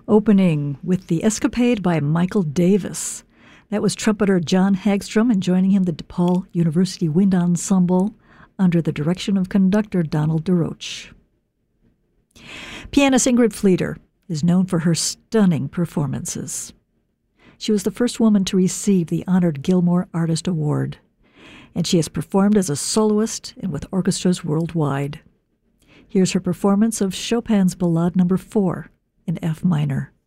Opening with The Escapade by Michael Davis. That was trumpeter John Hagstrom, and joining him the DePaul University Wind Ensemble under the direction of conductor Donald DeRoche. Pianist Ingrid Fleeter is known for her stunning performances. She was the first woman to receive the honored Gilmore Artist Award, and she has performed as a soloist and with orchestras worldwide. Here's her performance of Chopin's Ballade No. 4 in F minor.